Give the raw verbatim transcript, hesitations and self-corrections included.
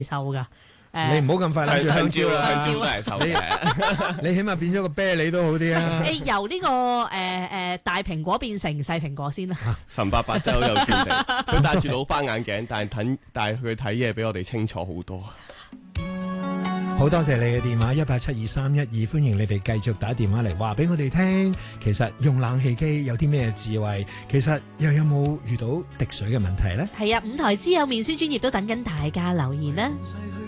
瘦噶。 你唔好咁快諗住香蕉啦， 香蕉都係瘦嘅。 你起碼變咗個啤梨都好啲啊！ 誒由呢個誒誒大蘋果變成細蘋果先啦。 陳伯伯真係好有決定，佢戴住老花眼鏡，但係睇但係佢睇嘢比我哋清楚好多。 好多謝你嘅電話一八七二三一二，歡迎你哋繼續打電話嚟話俾我哋聽。其實用冷氣機有啲咩智慧？其實又有冇遇到滴水嘅問題呢？ 係啊，五台之友面書專頁都等緊大家留言啦。